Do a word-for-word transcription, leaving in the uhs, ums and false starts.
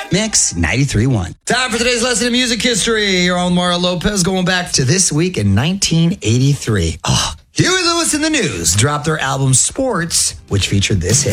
Mix ninety-three point one. Time for today's lesson in music history. Your own Mario Lopez going back to this week in nineteen eighty-three. Oh, Huey Lewis and the News dropped their album Sports, which featured this hit.